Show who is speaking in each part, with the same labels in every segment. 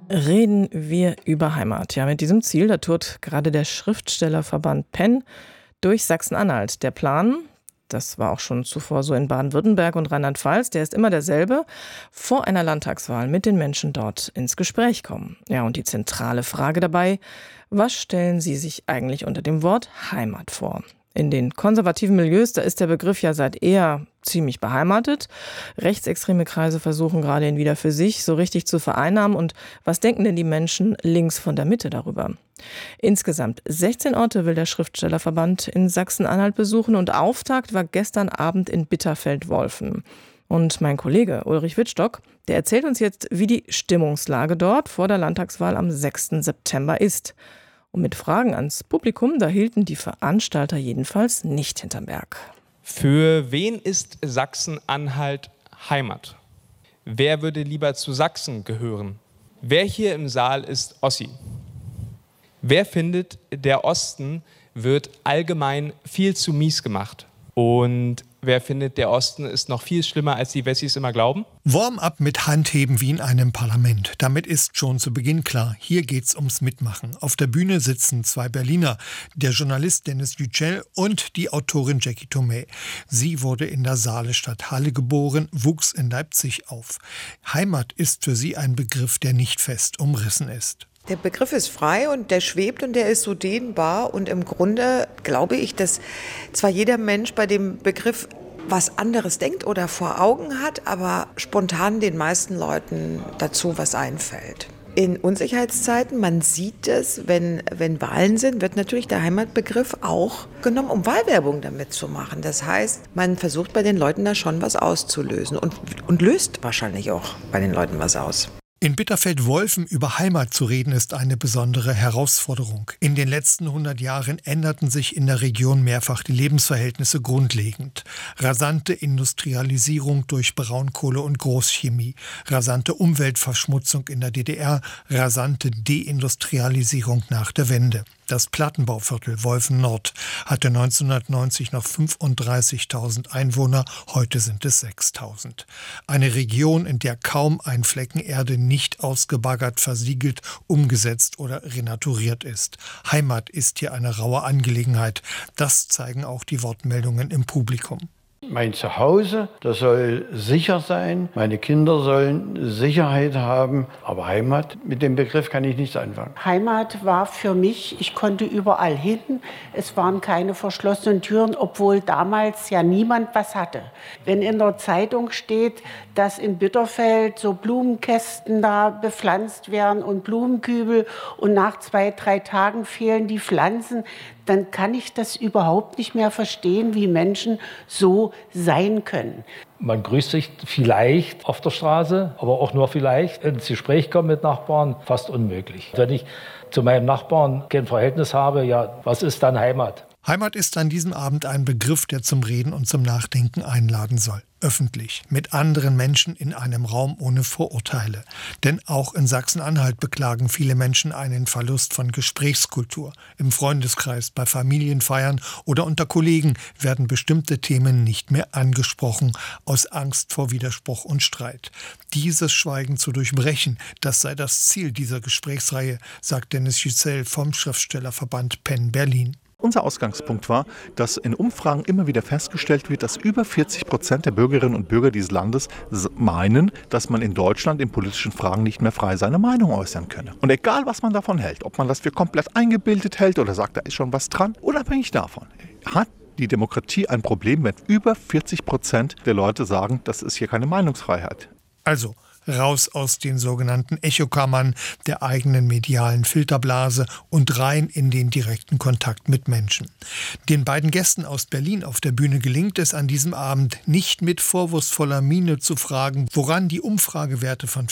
Speaker 1: Reden wir über Heimat. Ja, mit diesem Ziel, da tourt gerade der Schriftstellerverband PEN durch Sachsen-Anhalt. Der Plan, das war auch schon zuvor so in Baden-Württemberg und Rheinland-Pfalz, der ist immer derselbe: vor einer Landtagswahl mit den Menschen dort ins Gespräch kommen. Ja, und die zentrale Frage dabei: Was stellen Sie sich eigentlich unter dem Wort Heimat vor? In den konservativen Milieus, da ist der Begriff ja seit eher ziemlich beheimatet. Rechtsextreme Kreise versuchen gerade, ihn wieder für sich so richtig zu vereinnahmen. Und was denken denn die Menschen links von der Mitte darüber? Insgesamt 16 Orte will der Schriftstellerverband in Sachsen-Anhalt besuchen und Auftakt war gestern Abend in Bitterfeld-Wolfen. Und mein Kollege Ulrich Wittstock, der erzählt uns jetzt, wie die Stimmungslage dort vor der Landtagswahl am 6. September ist. Und mit Fragen ans Publikum, da hielten die Veranstalter jedenfalls nicht hinterm Berg.
Speaker 2: Für wen ist Sachsen-Anhalt Heimat? Wer würde lieber zu Sachsen gehören? Wer hier im Saal ist Ossi? Wer findet, der Osten wird allgemein viel zu mies gemacht? Und wer findet, der Osten ist noch viel schlimmer, als die Wessis immer glauben?
Speaker 3: Warm-up mit Handheben wie in einem Parlament. Damit ist schon zu Beginn klar, hier geht's ums Mitmachen. Auf der Bühne sitzen zwei Berliner, der Journalist Dennis Yücel und die Autorin Jackie Thomae. Sie wurde in der Saalestadt Halle geboren, wuchs in Leipzig auf. Heimat ist für sie ein Begriff, der nicht fest umrissen ist.
Speaker 4: Der Begriff ist frei und der schwebt und der ist so dehnbar. Und im Grunde glaube ich, dass zwar jeder Mensch bei dem Begriff was anderes denkt oder vor Augen hat, aber spontan den meisten Leuten dazu was einfällt. In Unsicherheitszeiten, man sieht es, wenn Wahlen sind, wird natürlich der Heimatbegriff auch genommen, um Wahlwerbung damit zu machen. Das heißt, man versucht bei den Leuten da schon was auszulösen und löst wahrscheinlich auch bei den Leuten was aus.
Speaker 3: In Bitterfeld-Wolfen über Heimat zu reden, ist eine besondere Herausforderung. In den letzten 100 Jahren änderten sich in der Region mehrfach die Lebensverhältnisse grundlegend. Rasante Industrialisierung durch Braunkohle und Großchemie, rasante Umweltverschmutzung in der DDR, rasante Deindustrialisierung nach der Wende. Das Plattenbauviertel Wolfen-Nord hatte 1990 noch 35.000 Einwohner, heute sind es 6.000. Eine Region, in der kaum ein Flecken Erde nicht ausgebaggert, versiegelt, umgesetzt oder renaturiert ist. Heimat ist hier eine raue Angelegenheit. Das zeigen auch die Wortmeldungen im Publikum.
Speaker 5: Mein Zuhause, das soll sicher sein, meine Kinder sollen Sicherheit haben, aber Heimat, mit dem Begriff kann ich nichts anfangen.
Speaker 6: Heimat war für mich, ich konnte überall hin, es waren keine verschlossenen Türen, obwohl damals ja niemand was hatte. Wenn in der Zeitung steht, dass in Bitterfeld so Blumenkästen da bepflanzt werden und Blumenkübel und nach 2-3 Tagen fehlen die Pflanzen, dann kann ich das überhaupt nicht mehr verstehen, wie Menschen so sein können.
Speaker 7: Man grüßt sich vielleicht auf der Straße, aber auch nur vielleicht. Ins Gespräch kommen mit Nachbarn, fast unmöglich. Wenn ich zu meinem Nachbarn kein Verhältnis habe, ja, was ist dann Heimat?
Speaker 3: Heimat ist an diesem Abend ein Begriff, der zum Reden und zum Nachdenken einladen soll. Öffentlich, mit anderen Menschen in einem Raum ohne Vorurteile. Denn auch in Sachsen-Anhalt beklagen viele Menschen einen Verlust von Gesprächskultur. Im Freundeskreis, bei Familienfeiern oder unter Kollegen werden bestimmte Themen nicht mehr angesprochen, aus Angst vor Widerspruch und Streit. Dieses Schweigen zu durchbrechen, das sei das Ziel dieser Gesprächsreihe, sagt Dennis Yücel vom Schriftstellerverband PEN Berlin.
Speaker 8: Unser Ausgangspunkt war, dass in Umfragen immer wieder festgestellt wird, dass über 40% der Bürgerinnen und Bürger dieses Landes meinen, dass man in Deutschland in politischen Fragen nicht mehr frei seine Meinung äußern könne. Und egal, was man davon hält, ob man das für komplett eingebildet hält oder sagt, da ist schon was dran, unabhängig davon, hat die Demokratie ein Problem, wenn über 40% der Leute sagen, das ist hier keine Meinungsfreiheit.
Speaker 3: Also raus aus den sogenannten Echokammern der eigenen medialen Filterblase und rein in den direkten Kontakt mit Menschen. Den beiden Gästen aus Berlin auf der Bühne gelingt es an diesem Abend nicht mit vorwurfsvoller Miene zu fragen, woran die Umfragewerte von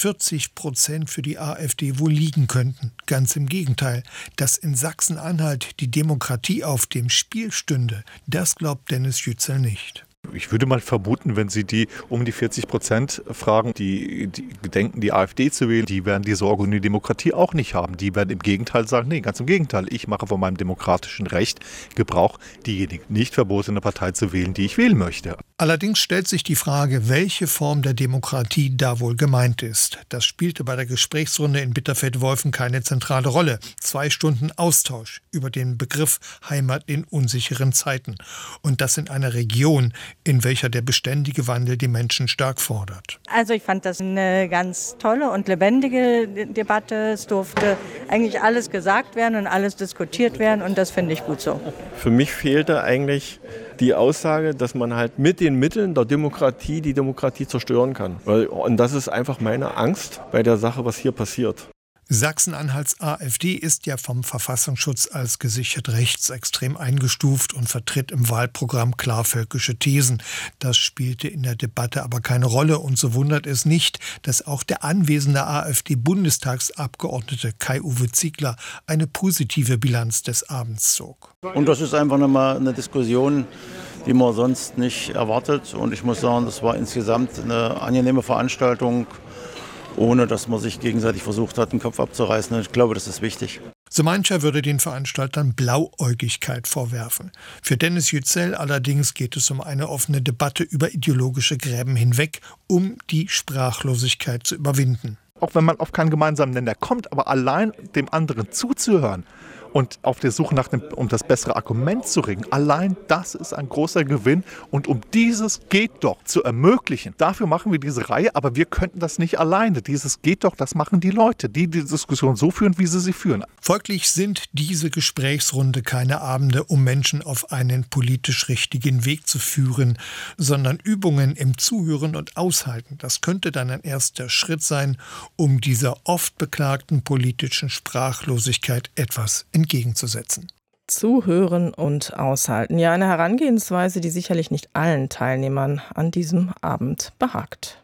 Speaker 3: 40% für die AfD wohl liegen könnten. Ganz im Gegenteil, dass in Sachsen-Anhalt die Demokratie auf dem Spiel stünde, das glaubt Dennis Yücel nicht.
Speaker 8: Ich würde mal vermuten, wenn Sie die um die 40% fragen, die denken, die AfD zu wählen, die werden die Sorge um die Demokratie auch nicht haben. Die werden im Gegenteil sagen, nee, ganz im Gegenteil, ich mache von meinem demokratischen Recht Gebrauch, diejenige nicht verbotene Partei zu wählen, die ich wählen möchte.
Speaker 3: Allerdings stellt sich die Frage, welche Form der Demokratie da wohl gemeint ist. Das spielte bei der Gesprächsrunde in Bitterfeld-Wolfen keine zentrale Rolle. 2 Stunden Austausch über den Begriff Heimat in unsicheren Zeiten. Und das in einer Region, in welcher der beständige Wandel die Menschen stark fordert.
Speaker 9: Also ich fand das eine ganz tolle und lebendige Debatte. Es durfte eigentlich alles gesagt werden und alles diskutiert werden und das finde ich gut so.
Speaker 10: Für mich fehlte eigentlich die Aussage, dass man halt mit den Mitteln der Demokratie die Demokratie zerstören kann. Und das ist einfach meine Angst bei der Sache, was hier passiert.
Speaker 3: Sachsen-Anhalts AfD ist ja vom Verfassungsschutz als gesichert rechtsextrem eingestuft und vertritt im Wahlprogramm klarvölkische Thesen. Das spielte in der Debatte aber keine Rolle und so wundert es nicht, dass auch der anwesende AfD-Bundestagsabgeordnete Kai-Uwe Ziegler eine positive Bilanz des Abends zog.
Speaker 11: Und das ist einfach nochmal eine Diskussion, die man sonst nicht erwartet. Und ich muss sagen, das war insgesamt eine angenehme Veranstaltung, ohne dass man sich gegenseitig versucht hat, den Kopf abzureißen. Ich glaube, das ist wichtig.
Speaker 3: So mancher würde den Veranstaltern Blauäugigkeit vorwerfen. Für Dennis Yücel allerdings geht es um eine offene Debatte über ideologische Gräben hinweg, um die Sprachlosigkeit zu überwinden.
Speaker 8: Auch wenn man auf keinen gemeinsamen Nenner kommt, aber allein dem anderen zuzuhören und auf der Suche um das bessere Argument zu ringen, allein das ist ein großer Gewinn. Und um dieses geht doch zu ermöglichen. Dafür machen wir diese Reihe, aber wir könnten das nicht alleine. Dieses geht doch, das machen die Leute, die die Diskussion so führen, wie sie führen.
Speaker 3: Folglich sind diese Gesprächsrunde keine Abende, um Menschen auf einen politisch richtigen Weg zu führen, sondern Übungen im Zuhören und Aushalten. Das könnte dann ein erster Schritt sein, um dieser oft beklagten politischen Sprachlosigkeit etwas entgegenzusetzen.
Speaker 1: Zuhören und aushalten. Ja, eine Herangehensweise, die sicherlich nicht allen Teilnehmern an diesem Abend behagt.